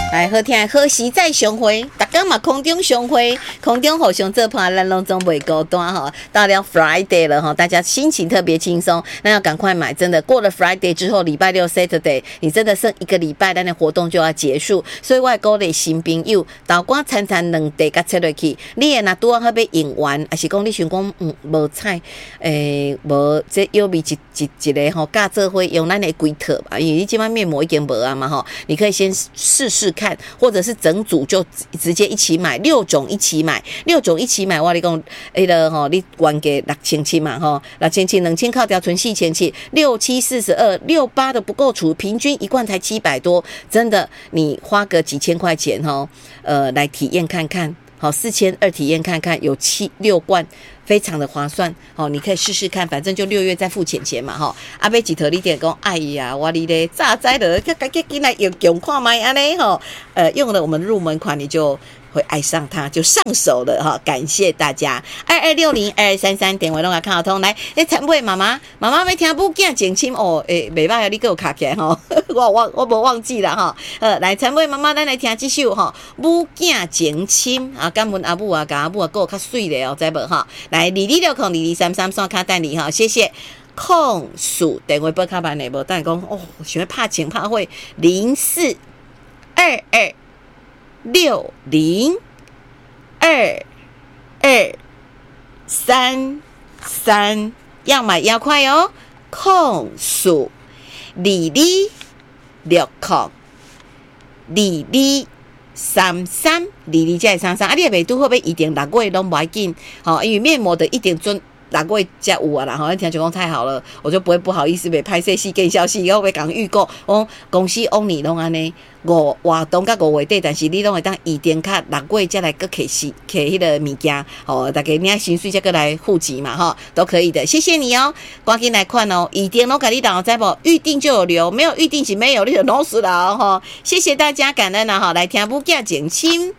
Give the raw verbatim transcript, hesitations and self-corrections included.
来好听好时再相会，大家嘛空中相会，空中互相做伴，咱拢总袂孤单哈。到了 Friday 了哈，大家心情特别轻松，那要赶快买，真的过了 Friday 之后，礼拜六 Saturday， 你真的剩一个礼拜，咱的活动就要结束，所以我鼓励新朋友，豆干餐餐两地甲切落去，你也若拄啊好要用完，还是讲你想讲嗯无菜，诶无这又比一一一个吼加做伙用咱的规套吧，因为你即摆面膜已经无啊嘛吼，你可以先试试看，或者是整组就直接一起买，六种一起买，六种一起买，我跟你讲，迄个吼，你原价六千七嘛吼，六千七两千扣掉存四千七，六七四十二，六八的不够除，平均一罐才七百多，真的，你花个几千块钱吼，呃，来体验看看。好，四千二体验看看，有七六罐，非常的划算。好，你可以试试看，反正就六月再付钱钱嘛。哈，阿贝几头你点讲，哎呀，我你咧早知了，赶紧进来用用看卖安尼吼。呃，用了我们入门款，你就会爱上它，就上手了哈。感谢大家，二二六零二二三三点位拢来看好通来。诶，陈慧妈妈，妈妈要听母囝情深哦，诶，袂歹啊，你给我卡起来吼，我忘我无忘记了哈。呃，来陈慧妈妈，咱来听这首哈，母囝情深啊，感恩阿母啊，甲阿母啊，够较水咧哦，知无哈？来，二二六空二二三三刷卡等你哈，谢谢。控诉电话拨卡班的无，但讲哦，想要拍情拍会零四二二六零二二三三，要买要快哦！控诉二二六空二二三三二二再三三，啊，你也袂拄好要一定六月拢无要紧，吼，因为面膜的一点准。六月才有啊啦，吼！听就讲太好了，我就不会不好意思被拍摄死跟消息，我会讲预告，我公司往年拢安尼五活动甲五月底，但是你拢会当预定卡六月才来个摕是摕迄个物件，吼，大家你爱薪水才个来付钱嘛，吼，都可以的，谢谢你哦，赶紧来看哦，预定拢甲你打知无？预定就有留，没有预定是没有，你就弄死了哦，吼！谢谢大家，感恩啦，吼，来听母囝情深。